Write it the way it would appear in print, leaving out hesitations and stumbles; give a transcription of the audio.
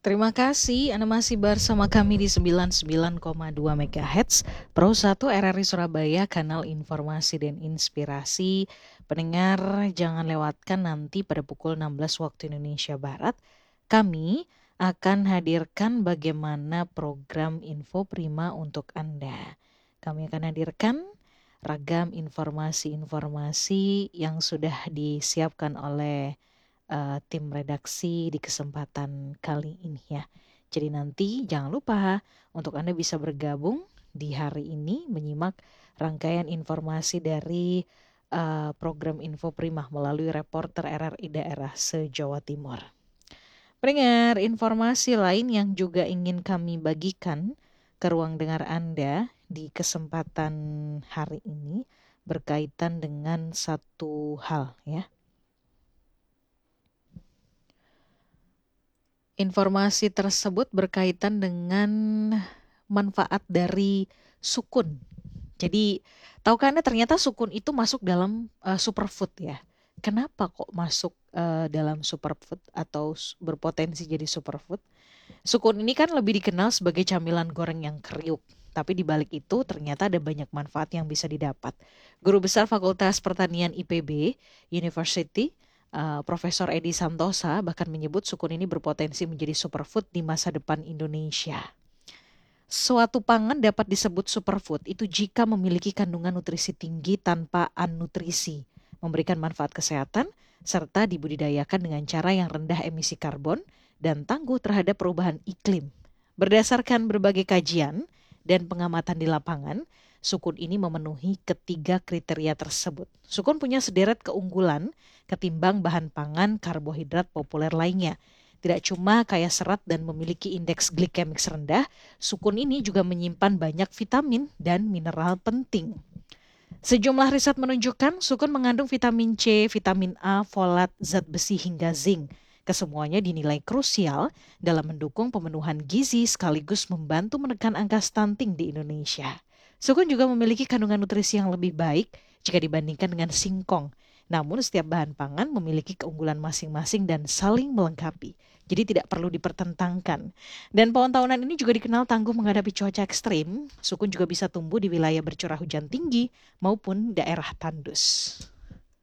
Terima kasih Anda masih bersama kami di 99,2 MHz Pro 1 RRI Surabaya, kanal informasi dan inspirasi. Pendengar jangan lewatkan nanti pada pukul 16 waktu Indonesia Barat. Kami akan hadirkan bagaimana program Info Prima untuk Anda. Kami akan hadirkan ragam informasi-informasi yang sudah disiapkan oleh tim redaksi di kesempatan kali ini ya. Jadi nanti jangan lupa untuk Anda bisa bergabung di hari ini menyimak rangkaian informasi dari program Info Prima melalui reporter RRI daerah se-Jawa Timur. Pendengar, informasi lain yang juga ingin kami bagikan ke ruang dengar Anda di kesempatan hari ini berkaitan dengan satu hal ya. Informasi tersebut berkaitan dengan manfaat dari sukun. Jadi, tahukah Anda ternyata sukun itu masuk dalam superfood ya? Kenapa kok masuk dalam superfood atau berpotensi jadi superfood? Sukun ini kan lebih dikenal sebagai camilan goreng yang kriuk. Tapi di balik itu ternyata ada banyak manfaat yang bisa didapat. Guru Besar Fakultas Pertanian IPB, University, Profesor Edi Santosa bahkan menyebut sukun ini berpotensi menjadi superfood di masa depan Indonesia. Suatu pangan dapat disebut superfood itu jika memiliki kandungan nutrisi tinggi tanpa anutrisi, memberikan manfaat kesehatan, serta dibudidayakan dengan cara yang rendah emisi karbon dan tangguh terhadap perubahan iklim. Berdasarkan berbagai kajian dan pengamatan di lapangan, sukun ini memenuhi ketiga kriteria tersebut. Sukun punya sederet keunggulan ketimbang bahan pangan karbohidrat populer lainnya. Tidak cuma kaya serat dan memiliki indeks glikemik rendah, sukun ini juga menyimpan banyak vitamin dan mineral penting. Sejumlah riset menunjukkan sukun mengandung vitamin C, vitamin A, folat, zat besi hingga zinc. Kesemuanya dinilai krusial dalam mendukung pemenuhan gizi sekaligus membantu menekan angka stunting di Indonesia. Sukun juga memiliki kandungan nutrisi yang lebih baik jika dibandingkan dengan singkong. Namun setiap bahan pangan memiliki keunggulan masing-masing dan saling melengkapi. Jadi tidak perlu dipertentangkan. Dan pohon tahunan ini juga dikenal tangguh menghadapi cuaca ekstrim. Sukun juga bisa tumbuh di wilayah bercurah hujan tinggi maupun daerah tandus.